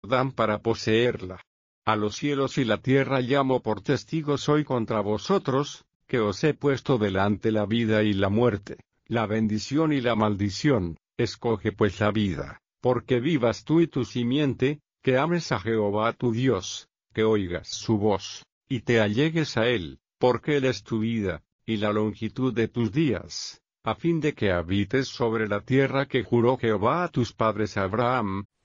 Jordán para poseerla. A los cielos y la tierra llamo por testigos hoy contra vosotros, que os he puesto delante la vida y la muerte, la bendición y la maldición. Escoge pues la vida, porque vivas tú y tu simiente, que ames a Jehová tu Dios, que oigas su voz, y te allegues a él, porque él es tu vida, y la longitud de tus días, a fin de que habites sobre la tierra que juró Jehová a tus padres Abraham,